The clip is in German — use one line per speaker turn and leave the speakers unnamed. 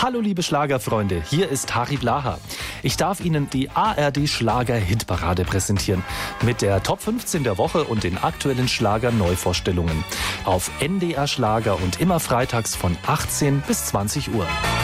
Hallo liebe Schlagerfreunde, hier ist Harry Blaha. Ich darf Ihnen die ARD Schlager-Hitparade präsentieren mit der Top 15 der Woche und den aktuellen Schlager-Neuvorstellungen auf NDR Schlager und immer freitags von 18 bis 20 Uhr.